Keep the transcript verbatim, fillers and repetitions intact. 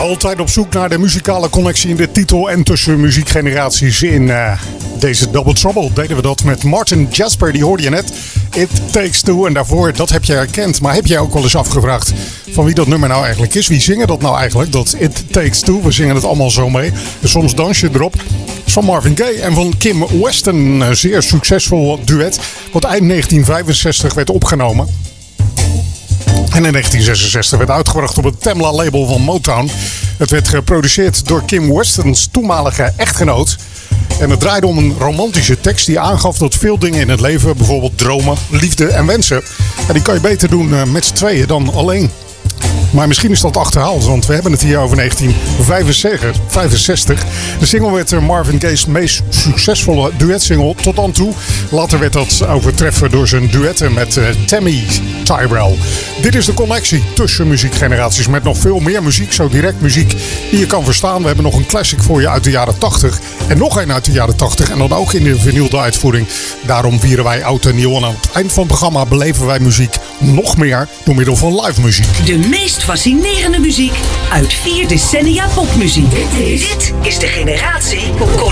Altijd op zoek naar de muzikale connectie in de titel en tussen muziekgeneraties. In uh, deze Double Trouble deden we dat met Martin Jasper, die hoorde je net. It Takes Two. En daarvoor, dat heb je herkend. Maar heb jij ook wel eens afgevraagd van wie dat nummer nou eigenlijk is? Wie zingen dat nou eigenlijk? Dat It Takes Two. We zingen het allemaal zo mee. En soms dans je erop. Het is van Marvin Gaye en van Kim Weston. Een zeer succesvol duet. Wat eind negentien vijfenzestig werd opgenomen. En in negentien zesenzestig werd uitgebracht op het Tamla-label van Motown. Het werd geproduceerd door Kim Westons toenmalige echtgenoot. En het draaide om een romantische tekst die aangaf dat veel dingen in het leven, bijvoorbeeld dromen, liefde en wensen, ja, die kan je beter doen met z'n tweeën dan alleen. Maar misschien is dat achterhaald, want we hebben het hier over negentien vijfenzestig. De single werd Marvin Gaye's meest succesvolle duetsingle tot dan toe. Later werd dat overtreffen door zijn duetten met uh, Tammy Tyrell. Dit is de connectie tussen muziekgeneraties met nog veel meer muziek, zo direct muziek die je kan verstaan. We hebben nog een classic voor je uit de jaren tachtig en nog een uit de jaren tachtig en dan ook in de vinyl uitvoering. Daarom vieren wij oud en nieuw en aan het eind van het programma beleven wij muziek nog meer door middel van live muziek. De meest fascinerende muziek uit vier decennia popmuziek. Dit is, Dit is de generatie Connectie.